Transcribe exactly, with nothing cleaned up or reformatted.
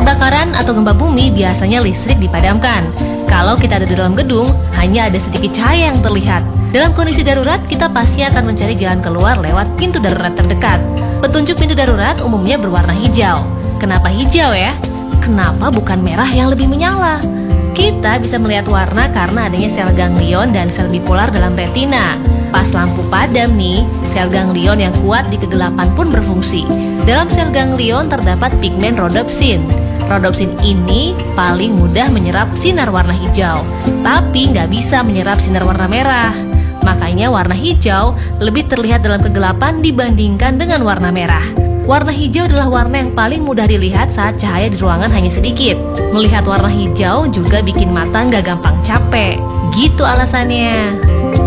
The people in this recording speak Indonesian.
kebakaran atau gempa bumi biasanya listrik dipadamkan. Kalau kita ada di dalam gedung, hanya ada sedikit cahaya yang terlihat. Dalam kondisi darurat, kita pasti akan mencari jalan keluar lewat pintu darurat terdekat. Petunjuk pintu darurat umumnya berwarna hijau. Kenapa hijau ya? Kenapa bukan merah yang lebih menyala? Kita bisa melihat warna karena adanya sel ganglion dan sel bipolar dalam retina. Pas lampu padam nih, sel ganglion yang kuat di kegelapan pun berfungsi. Dalam sel ganglion terdapat pigmen rhodopsin. Rhodopsin ini paling mudah menyerap sinar warna hijau, tapi nggak bisa menyerap sinar warna merah. Makanya warna hijau lebih terlihat dalam kegelapan dibandingkan dengan warna merah. Warna hijau adalah warna yang paling mudah dilihat saat cahaya di ruangan hanya sedikit. Melihat warna hijau juga bikin mata nggak gampang capek. Gitu alasannya.